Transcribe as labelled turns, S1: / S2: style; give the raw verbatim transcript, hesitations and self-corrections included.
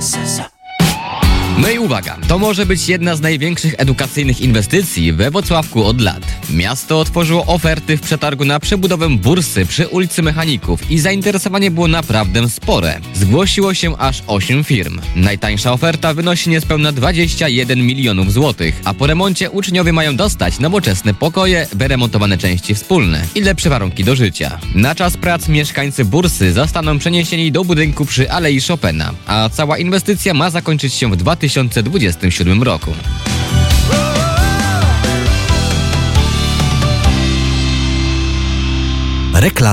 S1: No i uwaga, to może być jedna z największych edukacyjnych inwestycji we Włocławku od lat. Miasto otworzyło oferty w przetargu na przebudowę bursy przy ulicy Mechaników i zainteresowanie było naprawdę spore. Zgłosiło się aż osiem firm. Najtańsza oferta wynosi niespełna dwadzieścia jeden milionów złotych, a po remoncie uczniowie mają dostać nowoczesne pokoje, wyremontowane części wspólne i lepsze warunki do życia. Na czas prac mieszkańcy bursy zostaną przeniesieni do budynku przy Alei Chopina, a cała inwestycja ma zakończyć się w dwa tysiące dwudziestym siódmym roku.
S2: Reklama.